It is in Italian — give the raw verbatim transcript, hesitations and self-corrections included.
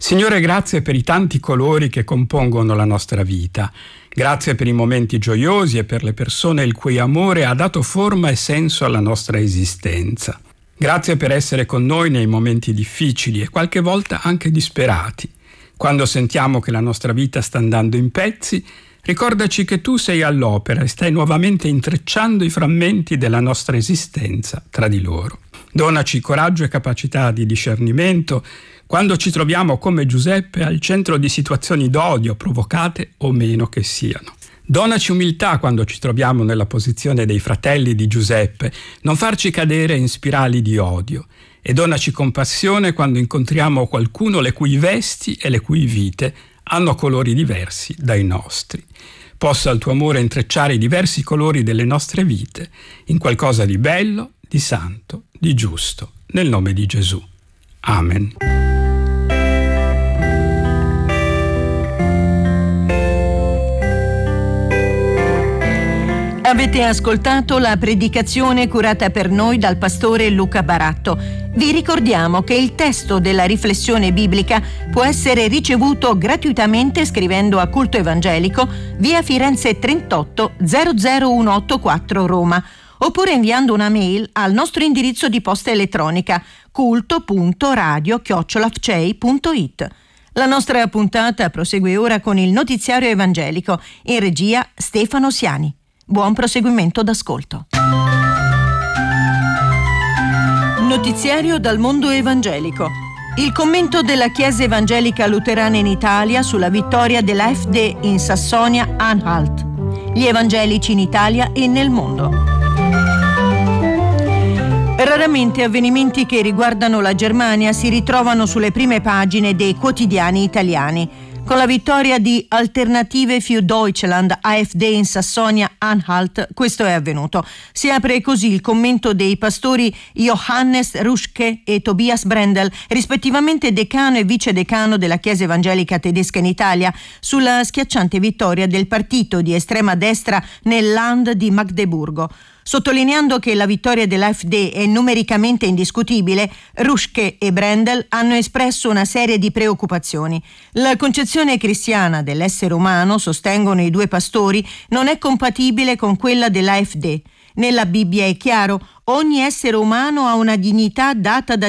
Signore, grazie per i tanti colori che compongono la nostra vita. Grazie per i momenti gioiosi e per le persone il cui amore ha dato forma e senso alla nostra esistenza. Grazie per essere con noi nei momenti difficili e qualche volta anche disperati. Quando sentiamo che la nostra vita sta andando in pezzi, ricordaci che tu sei all'opera e stai nuovamente intrecciando i frammenti della nostra esistenza tra di loro. Donaci coraggio e capacità di discernimento quando ci troviamo come Giuseppe al centro di situazioni d'odio, provocate o meno che siano. Donaci umiltà quando ci troviamo nella posizione dei fratelli di Giuseppe, non farci cadere in spirali di odio. E donaci compassione quando incontriamo qualcuno le cui vesti e le cui vite hanno colori diversi dai nostri. Possa il tuo amore intrecciare i diversi colori delle nostre vite in qualcosa di bello, di santo, di giusto, nel nome di Gesù. Amen. Avete ascoltato la predicazione curata per noi dal pastore Luca Baratto. Vi ricordiamo che il testo della riflessione biblica può essere ricevuto gratuitamente scrivendo a Culto Evangelico, via Firenze trentotto zero zero uno otto quattro Roma, oppure inviando una mail al nostro indirizzo di posta elettronica culto punto radio chiocciola f c e i punto i t. La nostra puntata prosegue ora con il notiziario evangelico, in regia Stefano Siani. Buon proseguimento d'ascolto. Notiziario dal mondo evangelico. Il commento della Chiesa Evangelica Luterana in Italia sulla vittoria dell'A F D in Sassonia-Anhalt. Gli evangelici in Italia e nel mondo. Raramente avvenimenti che riguardano la Germania si ritrovano sulle prime pagine dei quotidiani italiani. Con la vittoria di Alternative für Deutschland A F D in Sassonia-Anhalt questo è avvenuto. Si apre così il commento dei pastori Johannes Ruschke e Tobias Brendel, rispettivamente decano e vicedecano della Chiesa Evangelica Tedesca in Italia, sulla schiacciante vittoria del partito di estrema destra nel Land di Magdeburgo. Sottolineando che la vittoria dell'A F D è numericamente indiscutibile, Ruschke e Brendel hanno espresso una serie di preoccupazioni. La concezione cristiana dell'essere umano, sostengono i due pastori, non è compatibile con quella dell'A F D. Nella Bibbia è chiaro, ogni essere umano ha una dignità data da